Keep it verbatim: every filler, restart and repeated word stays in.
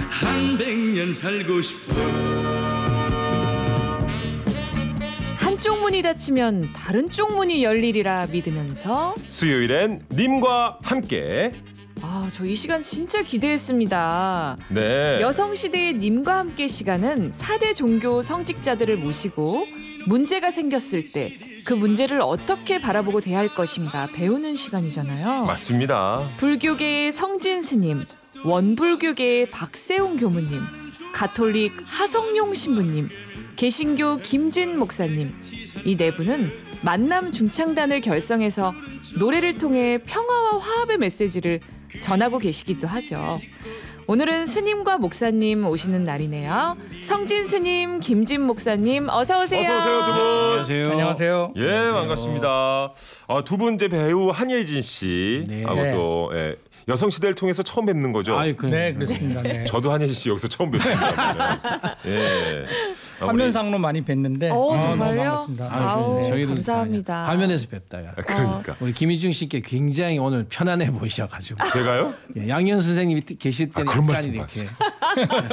한 백 년 살고 싶어. 한쪽 문이 닫히면 다른 쪽 문이 열리리라 믿으면서 수요일엔 님과 함께. 아, 저 이 시간 진짜 기대했습니다. 네. 여성시대의 님과 함께 시간은 사 대 종교 성직자들을 모시고 문제가 생겼을 때 그 문제를 어떻게 바라보고 대할 것인가 배우는 시간이잖아요. 맞습니다. 불교계의 성진 스님, 원불교계의 박세웅 교무님, 가톨릭 하성룡 신부님, 개신교 김진 목사님, 이 네 분은 만남 중창단을 결성해서 노래를 통해 평화와 화합의 메시지를 전하고 계시기도 하죠. 오늘은 스님과 목사님 오시는 날이네요. 성진 스님, 김진 목사님 어서 오세요. 어서 오세요, 두 분. 안녕하세요. 안녕하세요. 예, 안녕하세요. 반갑습니다. 아, 두 분 이제 배우 한예진 씨 네. 하고 또 예, 여성시대를 통해서 처음 뵙는 거죠. 아유, 그 네, 그렇습니다. 네. 저도 한예진 씨 여기서 처음 뵙습니다. 예. 아, 우리- 화면상으로 많이 뵀는데 어, 아, 정말요? 너무 반갑습니다. 아우, 네. 저희도 감사합니다. 그냥 화면에서 뵙다가 아, 그러니까 우리 김희중 씨께 굉장히 오늘 편안해 보이셔가지고 제가요? 예, 양현 선생님이 계실 아, 때는 그런 약간 말씀 이렇게